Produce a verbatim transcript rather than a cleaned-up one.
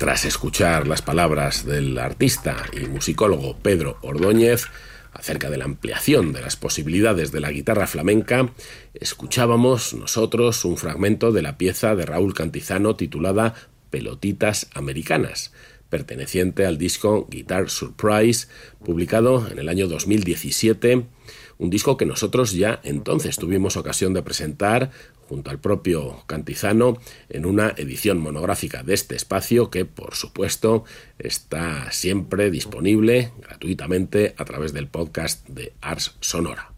Tras escuchar las palabras del artista y musicólogo Pedro Ordóñez acerca de la ampliación de las posibilidades de la guitarra flamenca, escuchábamos nosotros un fragmento de la pieza de Raúl Cantizano titulada Pelotitas Americanas, perteneciente al disco Guitar Surprise, publicado en el año dos mil diecisiete, un disco que nosotros ya entonces tuvimos ocasión de presentar junto al propio Cantizano en una edición monográfica de este espacio que, por supuesto, está siempre disponible gratuitamente a través del podcast de Ars Sonora.